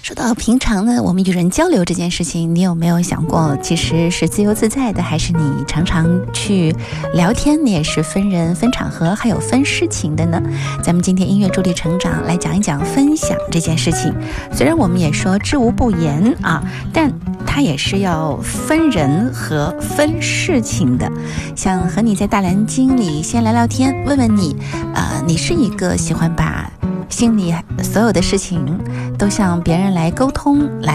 说到平常呢，我们与人交流这件事情，你有没有想过，其实是自由自在的，还是你常常去聊天，你也是分人、分场合，还有分事情的呢？咱们今天音乐助力成长来讲一讲分享这件事情。虽然我们也说知无不言啊，但它也是要分人和分事情的。像和你在大蓝鲸里先聊聊天，问问你，你是一个喜欢把心里所有的事情都向别人来沟通、来